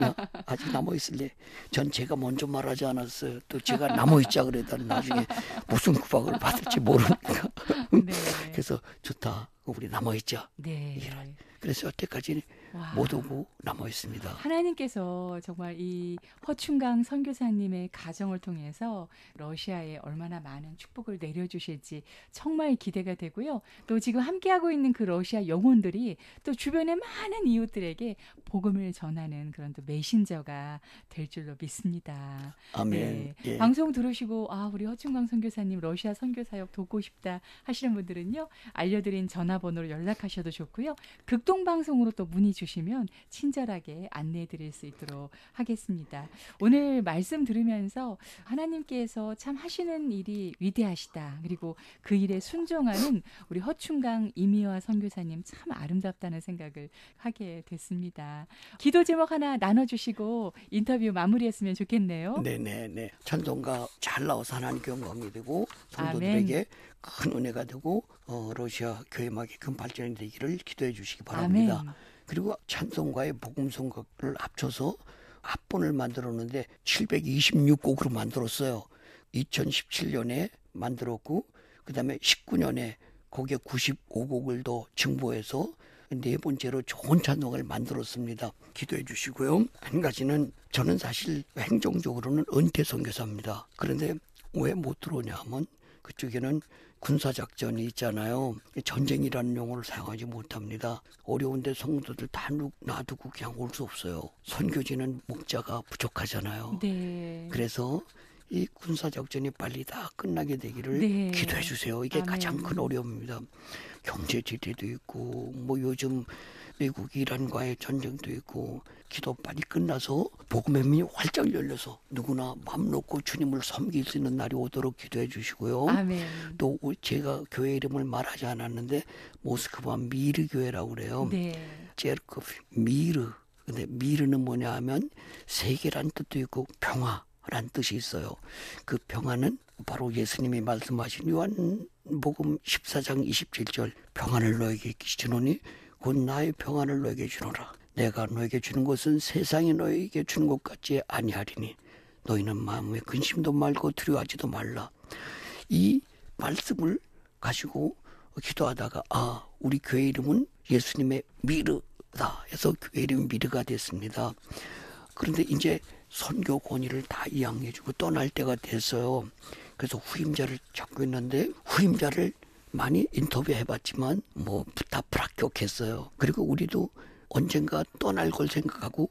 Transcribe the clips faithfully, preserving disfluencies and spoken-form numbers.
야, 아직 남아있을래? 전 제가 먼저 말하지 않았어요. 또 제가 남아있자 그랬더니 나중에 무슨 구박을 받을지 모르니까. 네. 그래서 좋다. 우리 남아있자. 네. 이런. 그래서 여태까지 와. 못 오고 남아있습니다. 하나님께서 정말 이 허충강 선교사님의 가정을 통해서 러시아에 얼마나 많은 축복을 내려주실지 정말 기대가 되고요. 또 지금 함께하고 있는 그 러시아 영혼들이 또 주변의 많은 이웃들에게 복음을 전하는 그런 또 메신저가 될 줄로 믿습니다. 아멘. 네. 예. 방송 들으시고 아 우리 허충강 선교사님 러시아 선교사역 돕고 싶다 하시는 분들은요. 알려드린 전화번호로 연락하셔도 좋고요. 극동방송으로 또 문의 주시면 친절하게 안내해 드릴 수 있도록 하겠습니다. 오늘 말씀 들으면서 하나님께서 참 하시는 일이 위대하시다. 그리고 그 일에 순종하는 우리 허충강 이미화 선교사님 참 아름답다는 생각을 하게 됐습니다. 기도 제목 하나 나눠주시고 인터뷰 마무리했으면 좋겠네요. 네네네. 찬송가 잘 나와서 하나님께 영광이 되고 성도들에게 아멘. 큰 은혜가 되고 어, 러시아 교회막이 큰 발전이 되기를 기도해 주시기 바랍니다. 아멘. 그리고 찬송가의 복음성가를 합쳐서 합본을 만들었는데 칠백이십육 곡으로 만들었어요. 이천십칠 년에 만들었고 그 다음에 십구 년에 거기에 구십오 곡을 더 증보해서 네 번째로 좋은 찬송을 만들었습니다. 기도해 주시고요. 한 가지는 저는 사실 행정적으로는 은퇴 선교사입니다. 그런데 왜 못 들어오냐 하면 그쪽에는 군사작전이 있잖아요. 전쟁이라는 용어를 사용하지 못합니다. 어려운데 성도들 다 놔두고 그냥 올 수 없어요. 선교지는 목자가 부족하잖아요. 네. 그래서 이 군사작전이 빨리 다 끝나게 되기를 네. 기도해 주세요. 이게 아멘. 가장 큰 어려움입니다. 경제지대도 있고 뭐 요즘 미국 이란과의 전쟁도 있고 기도 빨리 끝나서 복음의 문이 활짝 열려서 누구나 마음 놓고 주님을 섬길 수 있는 날이 오도록 기도해 주시고요. 아멘. 또 제가 교회 이름을 말하지 않았는데 모스크바 미르 교회라고 그래요. 네. 제르코프 미르. 근데 미르는 뭐냐 하면 세계란 뜻도 있고 평화란 뜻이 있어요. 그 평화는 바로 예수님이 말씀하신 요한복음 십사 장 이십칠 절 평안을 너에게 주노니 곧 나의 평안을 너에게 주노라. 내가 너에게 주는 것은 세상이 너에게 주는 것 같지 아니하리니 너희는 마음에 근심도 말고 두려워하지도 말라. 이 말씀을 가지고 기도하다가 아 우리 교회 이름은 예수님의 미르다 해서 교회 이름이 미르가 됐습니다. 그런데 이제 선교 권위를 다 이양해주고 떠날 때가 됐어요. 그래서 후임자를 찾고 있는데 후임자를 많이 인터뷰해봤지만 뭐 다 불합격했어요. 그리고 우리도 언젠가 떠날 걸 생각하고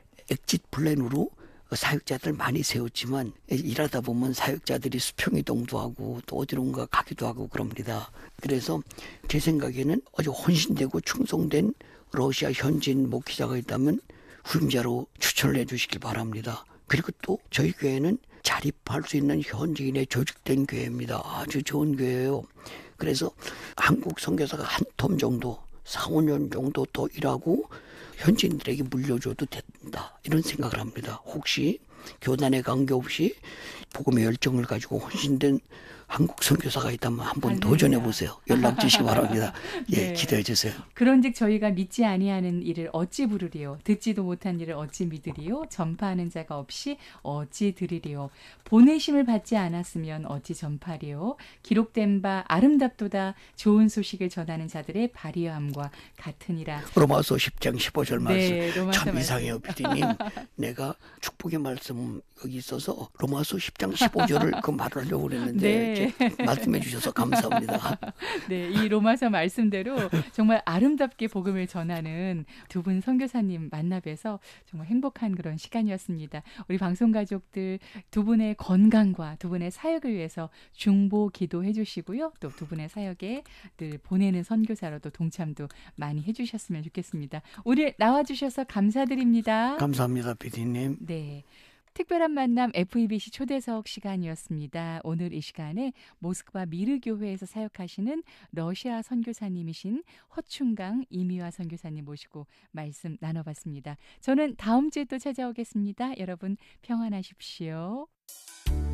엑짓 플랜으로 사역자들 많이 세웠지만 일하다 보면 사역자들이 수평이동도 하고 또 어디론가 가기도 하고 그럽니다. 그래서 제 생각에는 아주 헌신되고 충성된 러시아 현지인 목회자가 있다면 후임자로 추천을 해주시길 바랍니다. 그리고 또 저희 교회는 자립할 수 있는 현지인의 조직된 교회입니다. 아주 좋은 교회예요. 그래서 한국 선교사가 한 텀 정도 사, 오 년 정도 더 일하고 현지인들에게 물려줘도 된다 이런 생각을 합니다. 혹시 교단에 관계없이 복음의 열정을 가지고 헌신된 한국 선교사가 있다면 한번 도전해 보세요. 연락 주시기 바랍니다. 예, 네. 기도해 주세요. 그런즉 저희가 믿지 아니하는 일을 어찌 부르리요? 듣지도 못한 일을 어찌 믿으리요? 전파하는 자가 없이 어찌 들으리요? 보내심을 받지 않았으면 어찌 전파리요? 기록된 바 아름답도다 좋은 소식을 전하는 자들의 발휘함과 같으니라. 로마서 십 장 십오 절 말씀. 네, 로마서 참 이상해요, 피디님. 내가 축복의 말씀 여기 있어서 로마서 십 장 십오 절을 그 말을 하려고 그랬는데 네. 말씀해 주셔서 감사합니다. 네, 이 로마서 말씀대로 정말 아름답게 복음을 전하는 두 분 선교사님 만나 뵈서 정말 행복한 그런 시간이었습니다. 우리 방송 가족들 두 분의 건강과 두 분의 사역을 위해서 중보 기도해 주시고요. 또 두 분의 사역에 늘 보내는 선교사로도 동참도 많이 해 주셨으면 좋겠습니다. 오늘 나와 주셔서 감사드립니다. 감사합니다, 피디님. 네. 특별한 만남 에프이비씨 초대석 시간이었습니다. 오늘 이 시간에 모스크바 미르교회에서 사역하시는 러시아 선교사님이신 허충강 이미화 선교사님 모시고 말씀 나눠봤습니다. 저는 다음 주에 또 찾아오겠습니다. 여러분 평안하십시오.